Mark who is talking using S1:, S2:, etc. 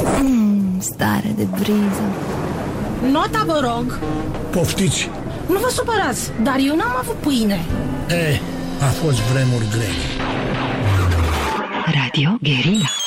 S1: Stare de briză.
S2: Nota, vă rog.
S3: Poftiți.
S2: Nu vă supărați, dar eu n-am avut pâine.
S3: A fost vremuri grele.
S4: Radio Guerilla.